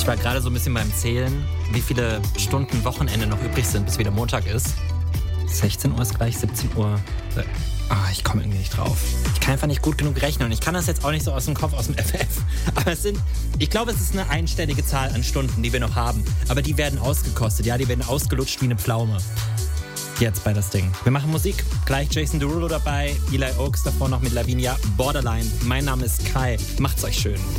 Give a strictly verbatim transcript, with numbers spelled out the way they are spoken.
war gerade so ein bisschen beim Zählen, wie viele Stunden Wochenende noch übrig sind, bis wieder Montag ist. sechzehn Uhr ist gleich siebzehn Uhr. Ah, ich komme irgendwie nicht drauf. Ich kann einfach nicht gut genug rechnen und ich kann das jetzt auch nicht so aus dem Kopf, aus dem F F. Aber es sind, ich glaube, es ist eine einstellige Zahl an Stunden, die wir noch haben. Aber die werden ausgekostet, ja, die werden ausgelutscht wie eine Pflaume. Jetzt bei das Ding. Wir machen Musik. Gleich Jason Derulo dabei, Eli Oaks davor noch mit Lavinia, Borderline. Mein Name ist Kai. Macht's euch schön.